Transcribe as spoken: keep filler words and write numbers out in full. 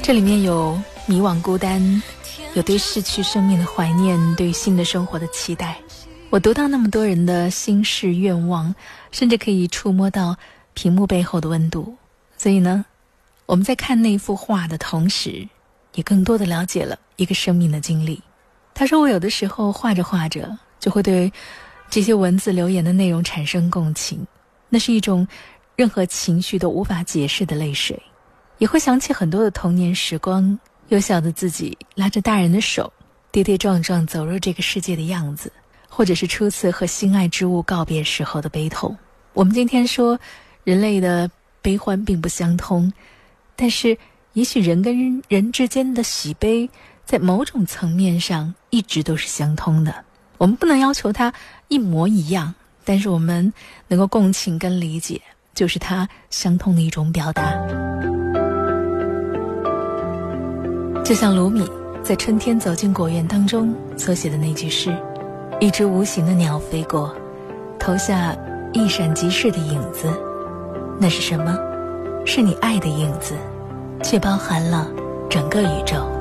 这里面有迷惘孤单，有对逝去生命的怀念，对新的生活的期待。我读到那么多人的心事愿望，甚至可以触摸到屏幕背后的温度。所以呢，我们在看那幅画的同时，也更多的了解了一个生命的经历。他说，我有的时候画着画着就会对这些文字留言的内容产生共情，那是一种任何情绪都无法解释的泪水。也会想起很多的童年时光，幼小的自己拉着大人的手，跌跌撞撞走入这个世界的样子，或者是初次和心爱之物告别时候的悲痛。我们今天说人类的悲欢并不相通，但是也许人跟人之间的喜悲在某种层面上一直都是相通的。我们不能要求它一模一样，但是我们能够共情跟理解，就是它相通的一种表达。就像鲁米在《春天走进果园》当中所写的那句诗，一只无形的鸟飞过，投下一闪即逝的影子，那是什么？是你爱的影子，却包含了整个宇宙。